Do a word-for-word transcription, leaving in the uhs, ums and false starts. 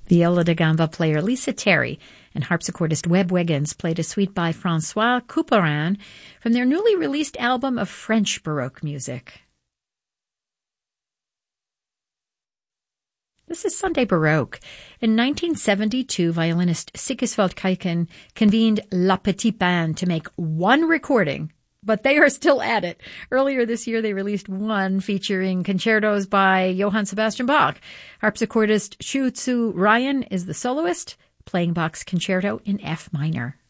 Viola da gamba player Lisa Terry and harpsichordist Webb Wiggins played a suite by Francois Couperin from their newly released album of French Baroque music. This is Sunday Baroque. In nineteen seventy-two, violinist Sigiswald Keiken convened La Petite Band to make one recording, but they are still at it. Earlier this year, they released one featuring concertos by Johann Sebastian Bach. Harpsichordist Shu Tzu Ryan is the soloist, playing Bach's concerto in F minor.